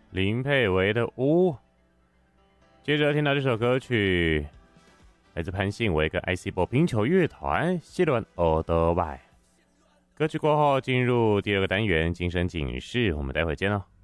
林佩维的屋。接着听到这首歌曲，来自潘信维跟 IC 波冰球乐团《西伦欧德拜》。歌曲过后，进入第二个单元精神警示，我们待会见哦。